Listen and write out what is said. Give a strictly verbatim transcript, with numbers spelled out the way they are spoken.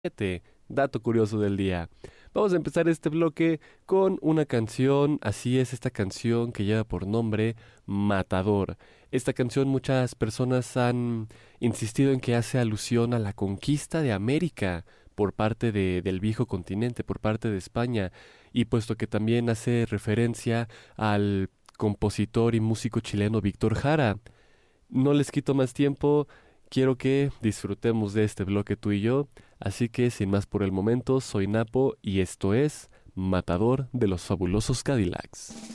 Siete, dato curioso del día. Vamos a empezar este bloque con una canción, así es esta canción que lleva por nombre Matador. Esta canción muchas personas han insistido en que hace alusión a la conquista de América por parte de- del viejo continente, por parte de España, y puesto que también hace referencia al compositor y músico chileno Víctor Jara. No les quito más tiempo, quiero que disfrutemos de este bloque tú y yo, así que sin más por el momento, soy Napo y esto es Matador de los Fabulosos Cadillacs.